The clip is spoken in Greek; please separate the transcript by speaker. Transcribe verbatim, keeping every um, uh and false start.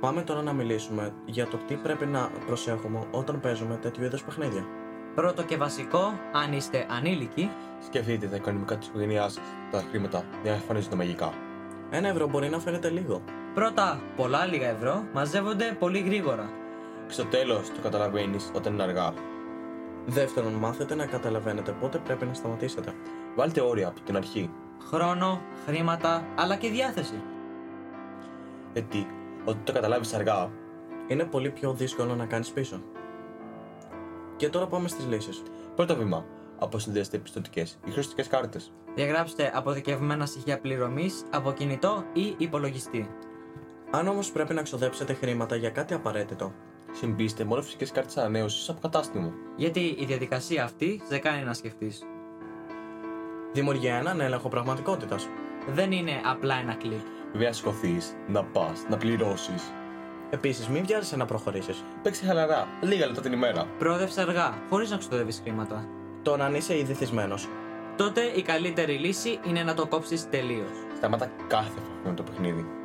Speaker 1: Πάμε τώρα να μιλήσουμε για το τι πρέπει να προσέχουμε όταν παίζουμε τέτοιου είδους παιχνίδια.
Speaker 2: Πρώτο και βασικό, αν είστε ανήλικοι,
Speaker 3: σκεφτείτε τα οικονομικά της οικογένειάς σας, τα χρήματα δεν εμφανίζονται μαγικά.
Speaker 1: Ένα ευρώ μπορεί να φαίνεται λίγο.
Speaker 2: πρώτα πολλά λίγα ευρώ μαζεύονται πολύ γρήγορα.
Speaker 3: Και στο τέλος το καταλαβαίνεις όταν είναι αργά.
Speaker 1: Δεύτερον, μάθετε να καταλαβαίνετε πότε πρέπει να σταματήσετε.
Speaker 3: Βάλτε όρια από την αρχή.
Speaker 2: Χρόνο, χρήματα, αλλά και διάθεση.
Speaker 3: Γιατί όταν το καταλάβεις αργά,
Speaker 1: Είναι πολύ πιο δύσκολο να κάνεις πίσω. Και τώρα πάμε στις λύσεις.
Speaker 3: πρώτο βήμα. Αποσυνδέστε πιστωτικές ή χρεωστικές κάρτες.
Speaker 2: Διαγράψτε αποθηκευμένα στοιχεία πληρωμής από κινητό ή υπολογιστή.
Speaker 1: Αν όμως πρέπει να ξοδέψετε χρήματα για κάτι απαραίτητο,
Speaker 3: Συμπίστε μόνο φυσικές κάρτες ανανέωσης από κατάστημα.
Speaker 2: Γιατί η διαδικασία αυτή σε κάνει να σκεφτείς.
Speaker 1: δημιουργεί έναν έλεγχο πραγματικότητας.
Speaker 2: Δεν είναι απλά ένα κλικ.
Speaker 3: Βέβαια, να σηκωθείς, να πας, να πληρώσεις.
Speaker 1: Επίσης, μην βιάζεσαι να προχωρήσεις.
Speaker 3: Παίξε χαλαρά, λίγα λεπτά την ημέρα.
Speaker 2: Προόδευσε αργά, χωρίς να ξοδεύεις χρήματα.
Speaker 1: Τώρα, αν είσαι ήδη θυσμένος,
Speaker 2: Τότε η καλύτερη λύση είναι να το κόψεις τελείως.
Speaker 3: Σταμάτα κάθε φορά με το παιχνίδι.